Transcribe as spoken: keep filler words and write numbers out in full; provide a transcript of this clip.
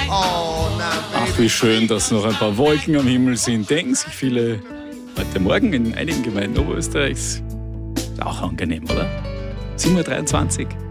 Ach, wie schön, dass noch ein paar Wolken am Himmel sind. Denken sich viele heute Morgen in einigen Gemeinden Oberösterreichs. Ist auch angenehm, oder? sieben Uhr dreiundzwanzig.